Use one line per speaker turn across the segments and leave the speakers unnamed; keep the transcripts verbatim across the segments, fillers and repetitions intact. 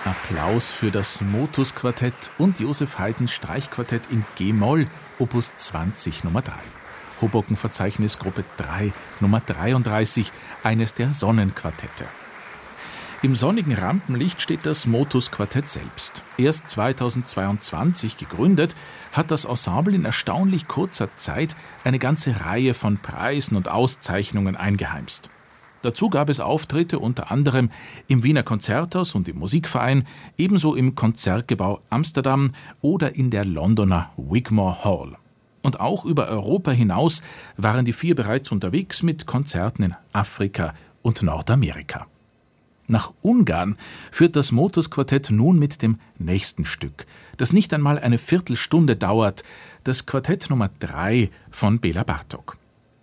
Applaus für das Motus-Quartett und Joseph Haydns Streichquartett in G-Moll, Opus zwanzig Nummer drei. Hoboken-Verzeichnis Gruppe drei, Nummer dreiunddreißig, eines der Sonnenquartette. Im sonnigen Rampenlicht steht das Motus-Quartett selbst. Erst zweitausendzweiundzwanzig gegründet, hat das Ensemble in erstaunlich kurzer Zeit eine ganze Reihe von Preisen und Auszeichnungen eingeheimst. Dazu gab es Auftritte unter anderem im Wiener Konzerthaus und im Musikverein, ebenso im Konzertgebau Amsterdam oder in der Londoner Wigmore Hall. Und auch über Europa hinaus waren die vier bereits unterwegs mit Konzerten in Afrika und Nordamerika. Nach Ungarn führt das Motus-Quartett nun mit dem nächsten Stück, das nicht einmal eine Viertelstunde dauert, das Quartett Nummer drei von Béla Bartók.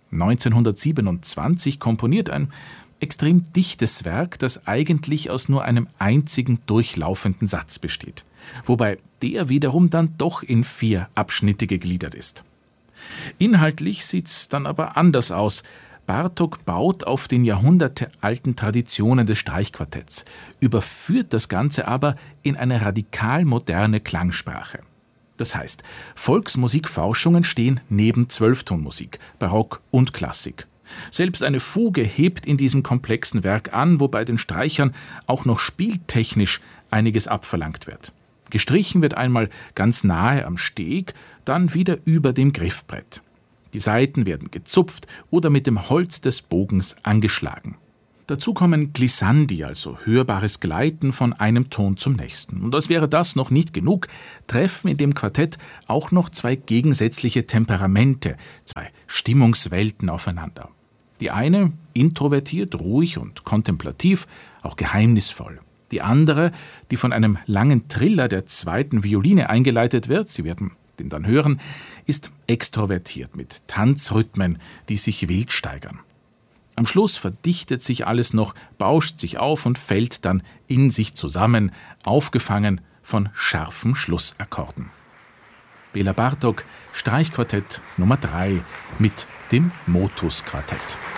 neunzehnhundertsiebenundzwanzig komponiert ein extrem dichtes Werk, das eigentlich aus nur einem einzigen durchlaufenden Satz besteht, wobei der wiederum dann doch in vier Abschnitte gegliedert ist. Inhaltlich sieht's dann aber anders aus. Bartók baut auf den jahrhundertealten Traditionen des Streichquartetts, überführt das Ganze aber in eine radikal moderne Klangsprache. Das heißt, Volksmusikforschungen stehen neben Zwölftonmusik, Barock und Klassik. Selbst eine Fuge hebt in diesem komplexen Werk an, wobei den Streichern auch noch spieltechnisch einiges abverlangt wird. Gestrichen wird einmal ganz nahe am Steg, dann wieder über dem Griffbrett. Die Saiten werden gezupft oder mit dem Holz des Bogens angeschlagen. Dazu kommen Glissandi, also hörbares Gleiten von einem Ton zum nächsten. Und als wäre das noch nicht genug, treffen in dem Quartett auch noch zwei gegensätzliche Temperamente, zwei Stimmungswelten aufeinander. Die eine introvertiert, ruhig und kontemplativ, auch geheimnisvoll. Die andere, die von einem langen Triller der zweiten Violine eingeleitet wird, Sie werden den dann hören, ist extrovertiert mit Tanzrhythmen, die sich wild steigern. Am Schluss verdichtet sich alles noch, bauscht sich auf und fällt dann in sich zusammen, aufgefangen von scharfen Schlussakkorden. Béla Bartók, Streichquartett Nummer drei mit dem Motus-Quartett.